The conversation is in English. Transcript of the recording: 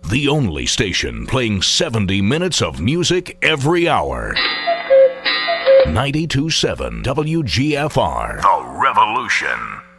The only station playing 70 minutes of music every hour. 92.7 WGFR. The Revolution.